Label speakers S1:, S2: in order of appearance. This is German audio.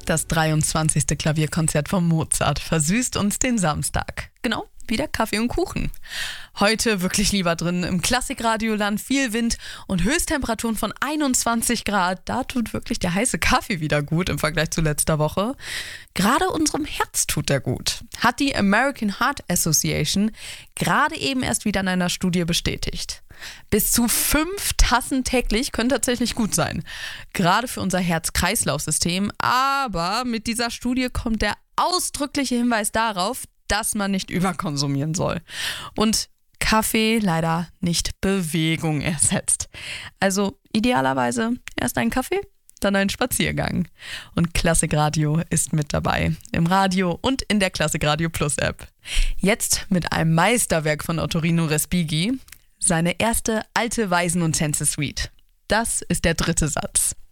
S1: Das 23. Klavierkonzert von Mozart versüßt uns den Samstag. Genau, wieder Kaffee und Kuchen. Heute wirklich lieber drin im Klassikradioland, viel Wind und Höchsttemperaturen von 21 Grad. Da tut wirklich der heiße Kaffee wieder gut im Vergleich zu letzter Woche. Gerade unserem Herz tut er gut, hat die American Heart Association gerade eben erst wieder in einer Studie bestätigt. Bis zu 5 Tassen täglich können tatsächlich gut sein, gerade für unser Herz-Kreislauf-System. Aber mit dieser Studie kommt der ausdrückliche Hinweis darauf, dass man nicht überkonsumieren soll. Und Kaffee leider nicht Bewegung ersetzt. Also idealerweise erst ein Kaffee, dann ein Spaziergang. Und Klassikradio ist mit dabei. Im Radio und in der Klassikradio Plus App. Jetzt mit einem Meisterwerk von Ottorino Respighi. Seine erste Alte Waisen und Tänze Suite. Das ist der 3. Satz.